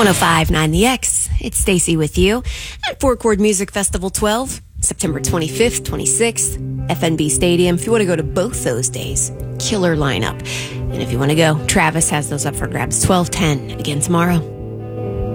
105.9 The X. It's Stacy with you at Four Chord Music Festival 12, September 25th, 26th, FNB Stadium. If you want to go to both those days, killer lineup. And if you want to go, Travis has those up for grabs 12:10 again tomorrow.